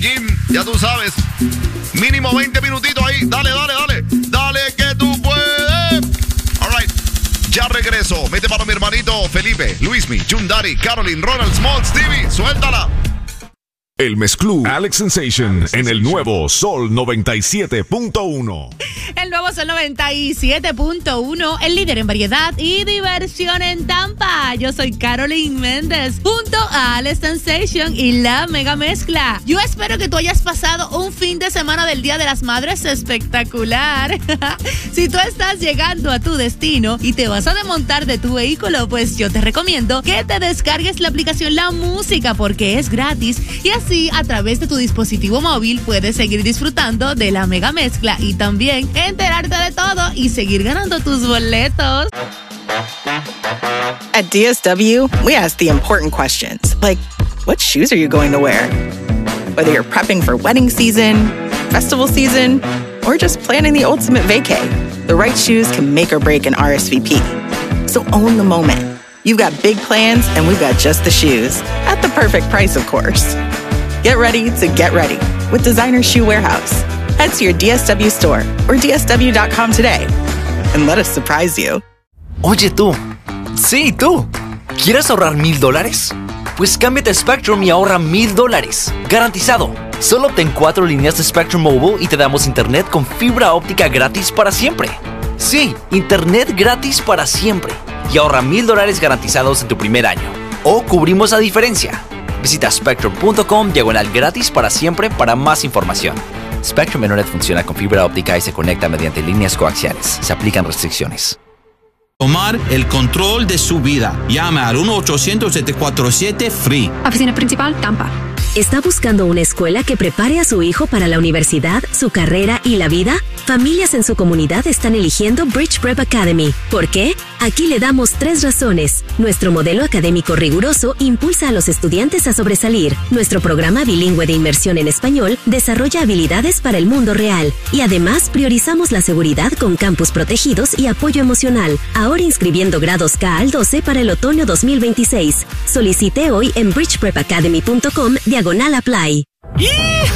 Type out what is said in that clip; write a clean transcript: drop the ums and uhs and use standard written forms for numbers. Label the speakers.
Speaker 1: gym, ya tú sabes. Mínimo 20 minutitos ahí. Dale, dale, dale. Dale que tú puedes. All right. Ya regreso. Mete para mi hermanito Felipe, Luismi, Chundari, Caroline, Ronald, Small, Stevie. Suéltala.
Speaker 2: El mezclú Alex Sensation en el nuevo Sol 97.1.
Speaker 3: El nuevo Sol 97.1, el líder en variedad y diversión en Tampa. Yo soy Caroline Méndez, junto a Alex Sensation y la mega mezcla. Yo espero que tú hayas pasado un fin de semana del Día de las Madres espectacular. Si tú estás llegando a tu destino y te vas a desmontar de tu vehículo, pues yo te recomiendo que te descargues la aplicación La Música, porque es gratis y así a través de tu dispositivo móvil puedes seguir disfrutando de la mega mezcla y también enterarte de todo y seguir ganando tus boletos.
Speaker 4: At DSW, we ask the important questions, like, what shoes are you going to wear? Whether you're prepping for wedding season, festival season, or just planning the ultimate vacay, the right shoes can make or break an RSVP. So own the moment. You've got big plans, and we've got just the shoes. At the perfect price, of course. Get ready to get ready with Designer Shoe Warehouse. Head to your DSW store or DSW.com today and let us surprise you.
Speaker 5: Oye tú, sí tú, ¿quieres ahorrar $1,000? Pues cámbiate a Spectrum y ahorra $1,000, garantizado. Solo obtén 4 líneas de Spectrum Mobile y te damos internet con fibra óptica gratis para siempre. Sí, internet gratis para siempre. Y ahorra $1,000 garantizados en tu primer año. O cubrimos la diferencia. Visita spectrum.com/gratis para siempre para más información. Spectrum Internet funciona con fibra óptica y se conecta mediante líneas coaxiales. Se aplican restricciones.
Speaker 6: Tomar el control de su vida. Llame al 1-800-747-FREE.
Speaker 7: Oficina principal, Tampa.
Speaker 8: ¿Está buscando una escuela que prepare a su hijo para la universidad, su carrera y la vida? Familias en su comunidad están eligiendo Bridge Prep Academy. ¿Por qué? Aquí le damos 3 razones. Nuestro modelo académico riguroso impulsa a los estudiantes a sobresalir. Nuestro programa bilingüe de inmersión en español desarrolla habilidades para el mundo real. Y además priorizamos la seguridad con campus protegidos y apoyo emocional. Ahora inscribiendo grados K al 12 para el otoño 2026. Solicite hoy en bridgeprepacademy.com/apply.